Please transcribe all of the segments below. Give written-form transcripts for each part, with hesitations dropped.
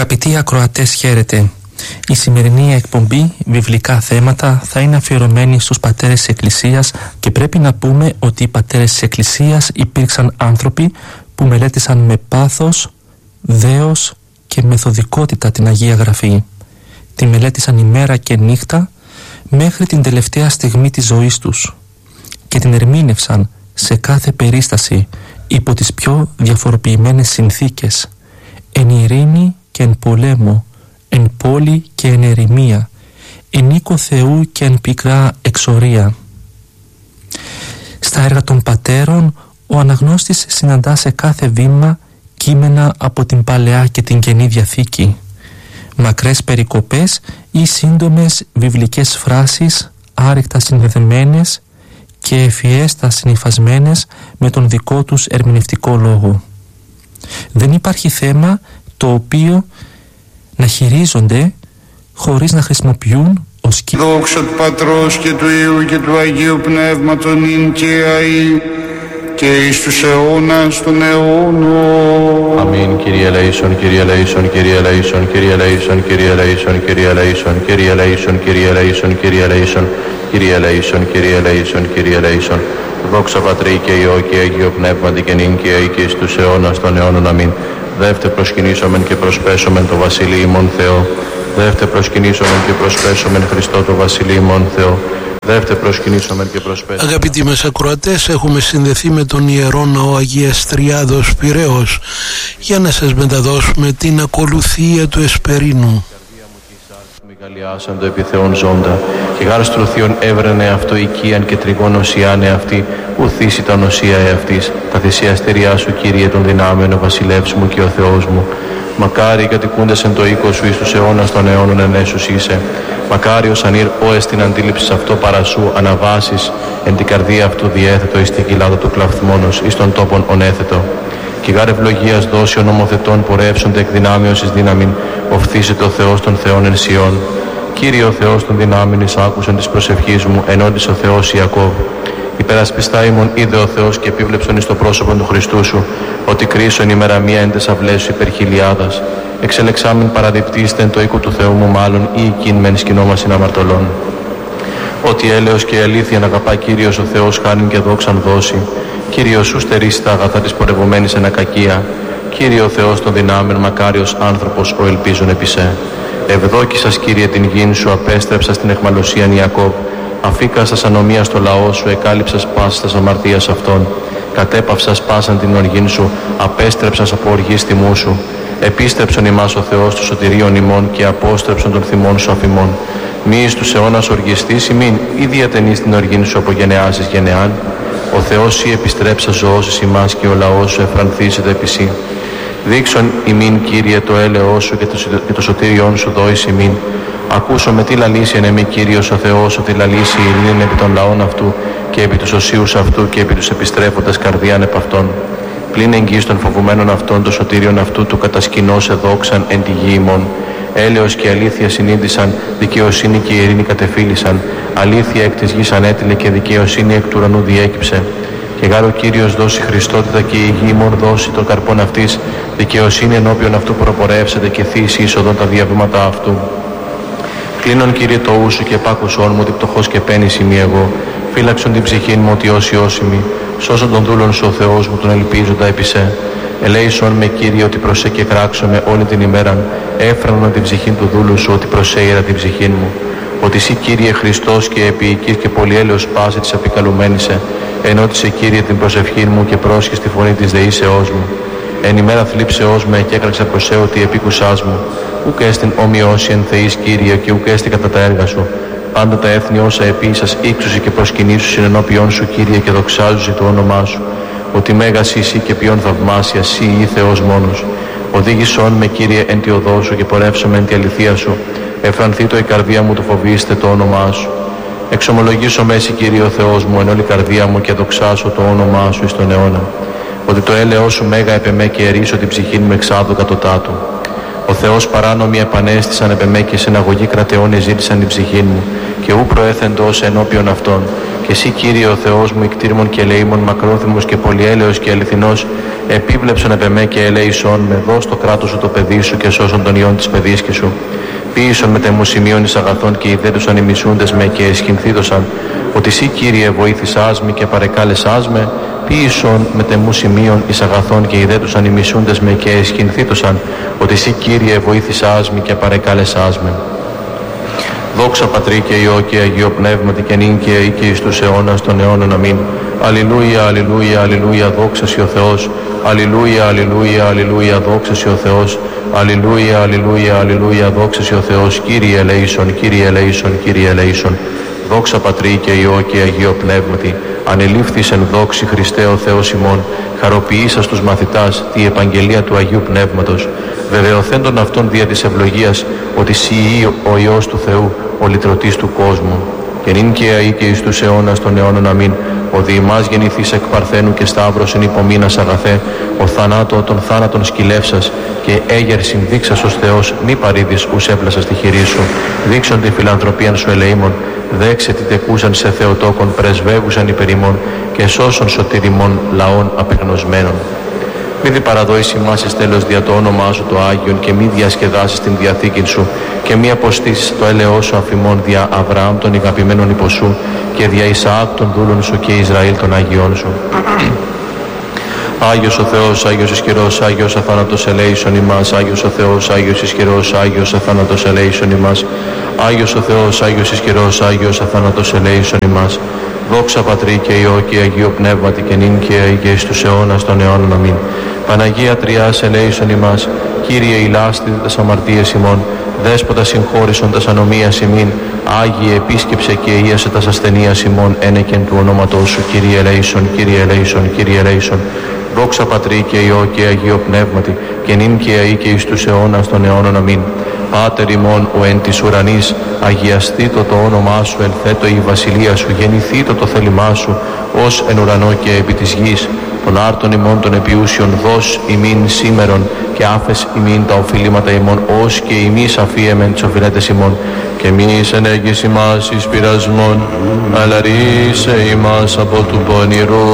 Αγαπητοί ακροατές, χαίρετε. Η σημερινή εκπομπή βιβλικά θέματα θα είναι αφιερωμένη στους πατέρες της Εκκλησίας και πρέπει να πούμε ότι οι πατέρες της Εκκλησίας υπήρξαν άνθρωποι που μελέτησαν με πάθος, δέος και μεθοδικότητα την Αγία Γραφή. Τη μελέτησαν ημέρα και νύχτα μέχρι την τελευταία στιγμή της ζωής τους και την ερμήνευσαν σε κάθε περίσταση υπό τις πιο διαφοροποιημένες συνθήκες, εν ειρήνη και εν πολέμο, εν πόλη και εν ερημία, εν οίκο Θεού και εν πικρά εξορία. Στα έργα των πατέρων ο αναγνώστης συναντά σε κάθε βήμα κείμενα από την Παλαιά και την Καινή Διαθήκη, μακρές περικοπές ή σύντομες βιβλικές φράσεις άρρηκτα συνδεδεμένες και ευφιέστα συνυφασμένες με τον δικό τους ερμηνευτικό λόγο. Δεν υπάρχει θέμα το οποίο να χειρίζονται χωρίς να χρησιμοποιούν ως δόξα του Πατρός και του Υιού και του Αγίου Πνεύματος νυν και αεί και εις τους αιώνας των αιώνων. Αμήν. Κύριε ελεήσον, Κύριε ελεήσον, Κύριε ελεήσον, Κύριε ελεήσον, Κύριε ελεήσον, Κύριε ελεήσον, Κύριε ελεήσον, Κύριε ελεήσον, Κύριε ελεήσον, Κύριε ελεήσον, Κύριε ελεήσον, Κύριε ελεήσον. Δόξα Πατρί και Υιό και Αγίο Πνεύματι και νυν και αεί και εις τους αιώνας των αιώνων. Αμήν. Δεύτε προσκυνήσομεν και προσπέσομεν το Βασίλειο ημών Θεό. Δεύτε προσκυνήσομεν και προσπέσομεν Χριστό το Βασίλειο ημών Θεό. Δεύτε προσκυνήσομεν και προσπέσομεν. Αγαπητοί μας ακροατές, έχουμε συνδεθεί με τον Ιερό Ναό Αγίας Τριάδος Πειραιώς για να σας μεταδώσουμε την ακολουθία του Εσπερίνου. Μεγαλιάσαν το επιθεών ζώντα και γάρστρο θείον έβρενε αυτό οικίαν και τριγών οσιάνε αυτή ουθήσει τα νοσία εαυτής τα θυσιαστηριά σου Κύριε των δυνάμεων ο βασιλεύς μου και ο Θεός μου. Μακάρι οι κατοικούντες εν το οίκο σου εις τους αιώνας των αιώνων ενέσους είσαι. Μακάρι ο σανήρ όες την αντίληψη αυτό παρασού αναβάσεις εν την καρδία αυτού διέθετο εις την κοιλάδα του κλαφθμόνος εις των τόπων ονέθετο. Και γάρ ευλογίας δόσεων νομοθετών πορεύσονται εκ δυνάμεως εις δύναμην, οφθήσεται ο Θεός των Θεών εν Σιών. Κύριε ο Θεός των δυνάμεων εις άκουσον της προσευχής μου, ενόντις ο Θεός Ιακώβ. Υπερασπιστά ημών είδε ο Θεός και επίβλεψον εις το πρόσωπο του Χριστού σου, ότι κρίσον ημέρα μία εν τες αυλές σου υπερχιλιάδας. Εξελεξάμεν παραδειπτήστε εν το οίκο του Θεού μου μάλλον ή εκείν μεν σκηνόμασιν αμαρτωλών. Ότι έλεος και αλήθεια να αγαπά Κύριος ο Θεός χάνην και δόξαν δώσει. Κύριος σου στερήσει τα αγαθά της πορευομένης εν ακακία. Κύριε ο Θεός των δυνάμεων, μακάριος άνθρωπος ο ελπίζων επί σε. Ευδόκησας Κύριε την γην σου, απέστρεψας την εχμαλωσίαν Ιακώβ. Αφήκασας ανομία στο λαό σου, εκάλυψας πάσας αμαρτίας αυτών. Κατέπαυσας πάσαν την οργήν σου, απέστρεψας από οργής τιμού σου. Επίστρεψον ημάς ο Θεός του σωτηρίων ημών και απόστρεψον των θυμών σου αφημών. Μη εις τους αιώνας οργιστής ημίν, ή διατενείς την οργήν σου από γενεάς εις γενεάν. Ο Θεός σοι επιστρέψα ζωώσεις ημάς και ο λαός σου εφρανθίζεται επί σοι. Δείξον ημίν Κύριε το έλεος σου και το σωτήριον σου δόης ημίν. Ακούσω με τι λαλήσει εν εμή Κύριος ο Θεός, ότι λαλήσει η ειρήνη επί των λαών αυτού και επί τους οσίους αυτού και επί τους επιστρέφοντες καρδιάν επ' αυτών. Πλην εγγύς των φοβουμένων αυτών το σωτήριον αυτού του κατασκηνώς εδόξαν εν τη γη ημών. Έλεος και αλήθεια συνείδησαν, δικαιοσύνη και ειρήνη κατεφύλησαν. Αλήθεια εκ της γης ανέτειλε και δικαιοσύνη εκ του ουρανού διέκυψε. Και γάρ ο Κύριος δώσει Χριστότητα και η γη ημών δώσει των καρπών αυτής. Δικαιοσύνη ενώπιον αυτού προπορεύσεται και θύση είσοδον τα διαβήματα αυτού. Κλείνον Κύριε το ου σου και επάκουσόν μου ότι πτωχός και πένης ημί εγώ. Φύλαξον την ψυχήν μου ότι όσοι όσιμοι. Σώσον τον δούλον σου ο Θεός μου τον ελπίζοντα επί σε. Ελέησον με Κύριε ότι προσέ και κράξομαι όλη την ημέραν. Έφρανον την ψυχήν του δούλου σου ότι προσέειρα την ψυχήν μου. Ότι εσύ Κύριε Χριστός και επίοικης και πολυέλεος πάση της απικαλουμένησε. Ενώτισε Κύριε την προσευχήν μου και πρόσχες τη φωνή της δεήσεώς μου. Εν ημέρα θλίψεώς με και έκραξα προσέ ότι επίκουσάς μου. Ουκ έστιν ομοιώσει εν Θεής Κύριε και ουκ έστι κατά τα έργα σου. Πάντα τα έθνη όσα επίσας ύξουσι και προσκυνήσουσι ενώπιον σου Κύριε και δοξάζουσι το όνομά σου. Ότι μέγας εσύ και ποιον θαυμάσια σύ ή Θεός μόνος. Οδήγησόν με Κύριε εν τη οδό σου και πορεύσομαι εν τη αληθεία σου. Εφρανθεί το η καρδία μου το φοβήστε το όνομά σου. Εξομολογήσω με εσύ Κύριε ο Θεός μου εν όλη καρδία μου και δοξάσω το όνομά σου εις τον αιώνα. Ότι το έλεος σου μέγα επεμέ και ερίσω την ψυχή μου εξάδου κατωτάτου. Ο Θεός παράνομοι επανέστησαν επεμέ και συναγωγή κρατεών εζήτησαν την ψυχή μου και ου προέθεντος ενώπιον αυτών. Και εσύ, Κύριε ο Θεός μου, ικτήρμων και ελεήμων, μακρόθυμος και πολυέλεος και αληθινός, επίβλεψον επ' εμέ και ελέησον με, δώσ' το κράτος σου το παιδί σου και σώσον των ιών της παιδίσκης σου. Ποίησον με τεμού σημείων εις αγαθών και ιδέτουσαν οι μισούντες με και εσχυνθήτωσαν, ότι εσύ, Κύριε, βοήθησάς με και παρεκάλεσάς με. Ποίησον με τεμού σημείων εις αγαθών και ιδέτουσαν οι μισούντες με και εσχυνθήτωσαν, ότι εσύ, Κύριε, βοήθησάς με και παρεκάλεσάς με. Δόξα Πατρί και Υιό και Αγίο Πνεύματι και νυν και αεί και εις τους αιώνας των αιώνων. Αμήν. Αλληλούια, αλληλούια, αλληλούια, δόξα σοι ο Θεός. Αλληλούια, αλληλούια, αλληλούια, δόξα σοι ο Θεός. Αλληλούια, αλληλούια, αλληλούια, δόξα σοι ο Θεός. Κύριε ελέησον, Κύριε ελέησον, Κύριε ελέησον. Δόξα Πατρί και Υιό και Αγίο Πνεύματι, ανελήφθης εν δόξη Χριστέ ο Θεός ημών, χαροποιήσας τους μαθητάς τη επαγγελία του Αγίου Πνεύματος, βεβαιωθέντων αυτών δια της ευλογίας, ότι σοι ο Υιός του Θεού, ο λυτρωτής του κόσμου. Και νυν και αεί και εις τους αιώνας των αιώνων. Αμήν. Ο δι' ημάς γεννηθείς εκ Παρθένου και Σταύρος εν υπομείνας αγαθέ, ο θανάτω των θάνατων σκυλεύσας, και έγερσιν δείξας ως Θεός, μη παρήδης ους έπλασας τη χειρή σου, δείξον τη φιλανθρωπίαν σου ελεήμων, δέξε τι τεκούσαν σε Θεοτόκον, πρεσβεύουσαν υπερημών, και σώσον σωτηριμών λαών απεγνωσμένων. Μη δι παραδόεις ημάς εις τέλος δια το όνομά σου το Άγιον, και μη διασκεδάσεις την διαθήκην σου, και μη αποστήσεις το έλεος σου αφημών δια Αβραάμ των ηγαπημένων υποσού, και δια Ισαάκ των δούλων σου και Ισραήλ των Αγιών σου. Άγιος ο Θεός, Άγιος ισχυρός, Άγιος αθάνατος ελέησον ημάς. Άγιος ο Θεός, Άγιος ισχυρός, Άγιος αθάνατος ελέησον ημάς. Άγιος ο Θεός, Άγιος ισχυρός, Άγιος αθάνατος ελέησον ημάς. Δόξα Πατρί και Υιό και Αγίο Πνεύματι και νυν και αεί και εις τους αιώνας των αιώνων. Αμήν. Παναγία Τριάς ελέησον ημάς. Κύριε ηλάστη τας αμαρτίες ημών, Δέσποτα συγχώρησον τας ανομίας ημίν, Άγιε επίσκεψε και ίασε τας ασθενείας ημών, ένεκεν του ονόματός σου, Κύριε ελέησον, Κύριε ελέησον, Κύριε ελέησον. Δόξα Πατρί και Υιό και Αγίο Πνεύματι, και νυν και αεί και εις τους αιώνας των αιώνων. Αμήν. Πάτερ ημών ο εν της ουρανής, αγιαστήτω το όνομά σου, ελθέτω η βασιλεία σου, γεννηθήτω το θέλημά σου, ως εν ουρανό και επί της γης. Των άρτων ημών των επιούσιων δώσ' ημίν σήμερον, και άφες ημίν τα οφειλήματα ημών, ως και ημείς αφίεμεν τις οφειλέτες ημών. Και μης ενέγγις ημάς εις πειρασμόν, αλλά ρίσε ημάς από του πονηρού.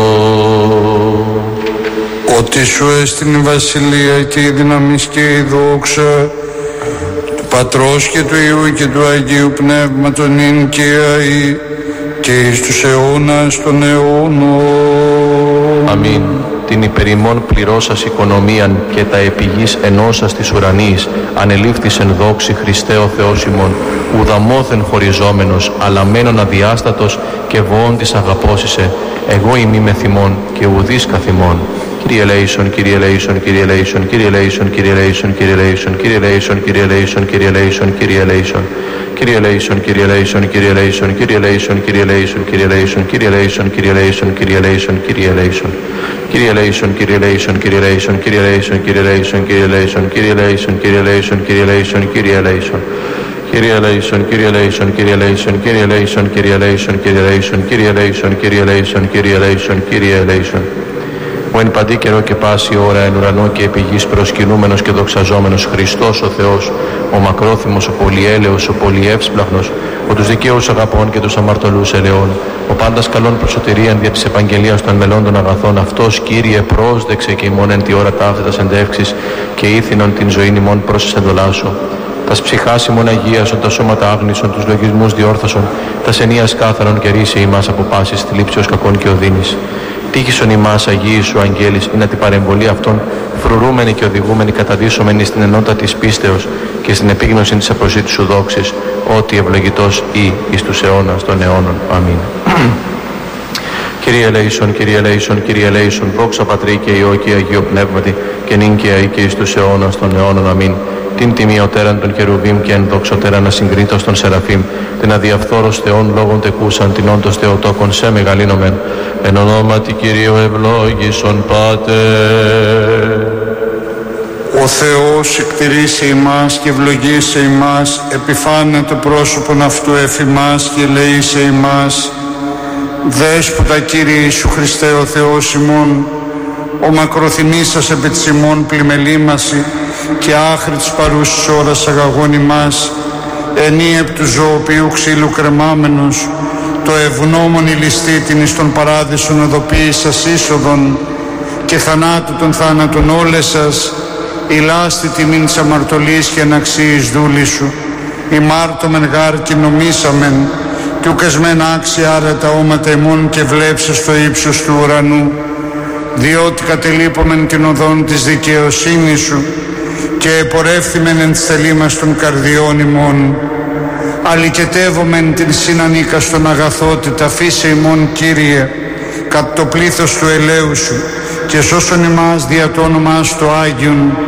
Ότι σου έστειν η βασιλεία και η δύναμις και η δόξα του Πατρός και του Υιού και του Αγίου Πνεύματος νυν και αεί και εις τους αιώνας των αιώνων. Αμήν. Την υπερημών πληρώσας οικονομίαν και τα επιγής ενώσας της ουρανής, ανελήφθης εν δόξη Χριστέ ο Θεός ημών, ουδαμόθεν χωριζόμενος, αλλά μένον αδιάστατος και βοών της αγαπώσισε, εγώ ημί με θυμών και ουδείς καθημών. Κύριε ελέησον, Κύριε ελέησον, Κύριε ελέησον, Κύριε ελέησον, Κύριε ελέησον, Κύριε ελέησον, Κύριε ελέησον, Κύριε ελέησον, Κύριε ελέησον, Κύριε ελέησον. Κύριε ελέησον, Κύριε ελέησον, Κύριε ελέησον, Κύριε ελέησον, Κύριε ελέησον, Κύριε ελέησον, Κύριε ελέησον, Κύριε ελέησον, Κύριε ελέησον, Κύριε ελέησον. Κύριε ελέησον, Κύριε ελέησον, Κύριε ελέησον, Κύριε ελέησον, Κύριε ελέησον, Κύριε ελέησον, Κύριε ελέησον, Κύριε ελέησον, Κύριε ελέησον, Κύριε ελέησον. Κύριε ελέησον, Κύριε ελέησον, Κύριε ελέησον, Κύριε ελέησον, Κύριε ελέησον, Κύριε ελέησον, Κύριε ελέησον, Κύριε ελέησον, Κύριε ελέησον, Κύριε ελέησον. Ο εν παντή καιρό και πάση ώρα εν ουρανό και επί γης προσκυνούμενος και δοξαζόμενος Χριστός ο Θεός, ο μακρόθυμος, ο πολυέλεος, ο πολυεύσπλαχνος, ο τους δικαίους αγαπών και τους αμαρτωλούς ελεών, ο πάντας καλών προς σωτηρίαν δια της επαγγελίας των μελών των αγαθών, αυτός Κύριε πρόσδεξε και ημών εν τη ώρα ταύτητας εντεύξεις και ήθινον την ζωήν ημών προς εις εντολάσου. Τας ψυχάς ημών αγίασον, τα σώματα άγνησον, τους λογισμούς διόρθωσον, τας ενίας κάθαρον και ρίσε ημάς από πάσης θλίψεως κακών και οδύνης. Τύχησον ημάς Αγίοι σου αγγέλης, ή να την παρεμβολή αυτών φρουρούμενοι και οδηγούμενοι καταδύσσομενοι στην ενότητα της πίστεως και στην επίγνωση της απροσίτης σου δόξης, ότι ευλογητός ή εις τους αιώνας των αιώνων. Αμήν. Κύριε ελέησον, Κύριε ελέησον, Κύριε ελέησον, δόξα Πατρί και Υιό και Αγίο Πνεύματι, και νυν και αεί και εις τους αιώνας των αιώνων. Αμήν. Την τιμιωτέραν των Χερουβίμ και εν δοξωτέραν ασυγκρίτως των Σεραφείμ, την αδιαφθόρος Θεών λόγων τεκούσαν, την όντως Θεοτόκον σε μεγαλύνομεν, εν ονόματι Κυρίου ευλόγησον Πάτερ. Ο Θεός εκτηρήσει ημάς και ευλογήσε ημάς, επιφάνε το πρόσωπον αυτού εφημάς και ελεήσε ημάς. Δέσποτα Κύριε Ιησού Χριστέ ο Θεός ημών, ο μακροθυμής σας επί της ημών πλημελήμαση και άχρη της παρούσης ώρας αγαγών ημάς, ενή επ' του ζωοποιού ξύλου κρεμάμενος, το ευγνώμων ηλιστήτην εις τον παράδεισον οδοποίησας είσοδον και θανάτου των θάνατων όλες σας, ηλάστη τιμήν της αμαρτωλής και αναξίης δούλη σου, ημάρτωμεν γάρ και νομίσαμεν, κι ουκεσμεν άξια άρα τα όματα ημών και βλέψες στο ύψος του ουρανού, διότι κατελείπομεν την οδόν της δικαιοσύνης σου και επορεύθημεν εν θελήμας των καρδιών ημών. Αλικετεύομεν την συνανίκαστον αγαθότητα φύσε ημών, Κύριε, κατ' το πλήθος του ελέου σου και σώσον ημάς δια το όνομά σου το Άγιον,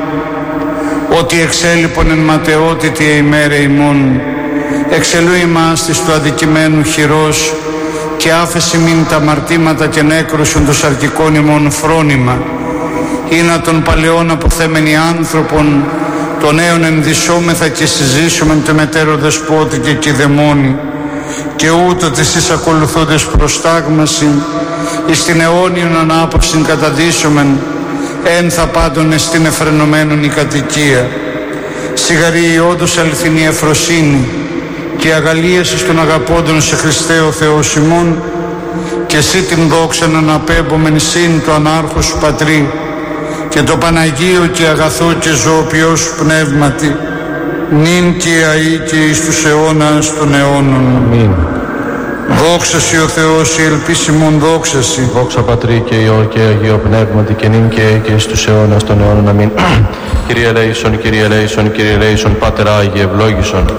ότι εξέλιπον εν ματαιότητη ημέρα ημών. Εξελού ημάς της του αδικημένου χειρός και άφεση μην τα αμαρτήματα και νέκρουσον το σαρκικών ημών φρόνημα, είναι των παλαιών αποθέμενοι άνθρωπον, των νέων ενδυσόμεθα και συζήσομεν το μετέρο δεσπότη και κηδεμόνι, και ούτω της εις ακολουθώντες προστάγμαση, εις την αιώνιον ανάπαυσιν καταδύσομεν, ένθα πάντων εστίν εφρενωμένον η κατοικία. Σιγαρή η όντως αληθινή ευφροσύνη και αγαλίαση των αγαπώντων σε Χριστέ ο Θεός ημών, και εσύ την δόξαν αναπέμπομεν σύν το ανάρχο σου Πατρί και το Παναγίο και αγαθό και ζωοποιό σου πνεύματι, νυν και αεί και εις τους αιώνας των αιώνων. Αμήν. Δόξα σοι ο Θεός, η ελπίσιμον δόξα σοι. Δόξα Πατρί και Υιό και Αγίο Πνεύματι και νυν και αεί και εις τους αιώνας των αιώνων. Αμήν. Κύριε ελέησον, Κύριε ελέησον, Κύριε ελέησον, Πάτερ Άγιε ευλόγησον.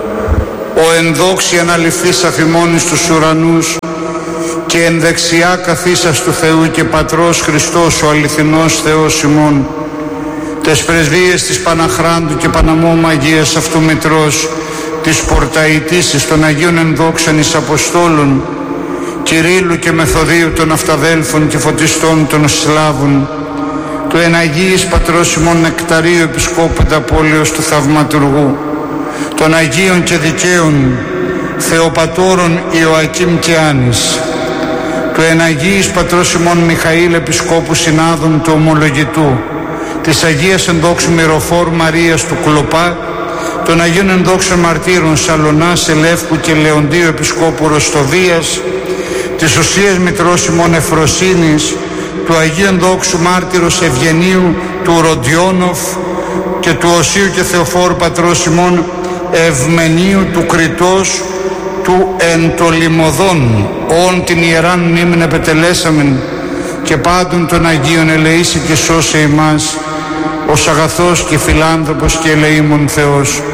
Ο εν δόξη αναληφθείς αφημών εις τους ουρανούς και εν δεξιά καθίσας του Θεού και Πατρός Χριστός ο αληθινός Θεός ημών, τες πρεσβείες της Παναχράντου και Παναμόμου Αγίας αυτού Μητρός, της Πορταϊτής των Αγίων ενδόξαν εις Αποστόλων, Κυρίλλου και Μεθοδίου των Αυταδέλφων και Φωτιστών των Σλάβων, του εν Αγίης Πατρός ημών Νεκταρίου Επισκόπου Ταπόλεως του Θαυματουργού, των Αγίων και Δικαίων Θεοπατώρων Ιωακήμ και Άνης, του εν Αγίης Πατρός ημών Μιχαήλ Επισκόπου Συνάδων του Ομολογητού, της Αγίας Ενδόξου Μυροφόρου Μαρίας του Κλοπά, των Αγίων Ενδόξων Μαρτύρων Σαλωνάς, Ελεύκου και Λεοντίου Επισκόπου Ροστοβίας, της Οσίας Μητρός ημών Εφροσύνης, του Αγίου Ενδόξου Μάρτυρος Ευγενίου του Ροντιόνοφ και του Οσίου και Θεοφόρου Πατρός ημών Ευμενίου του Κριτός του Εντολιμωδών, όν την ιεράν μνήμην επετελέσαμεν, και πάντων των Αγίων ελεήσει και σώσε ημάς, ως αγαθός και φιλάνθρωπος και ελεήμων Θεός.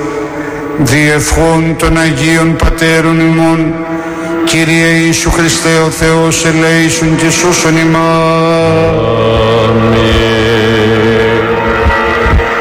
Διευχών των Αγίων Πατέρων ημών, Κύριε Ιησού Χριστέ ο Θεός, ελέησον και σώσον ημάς. Αμήν.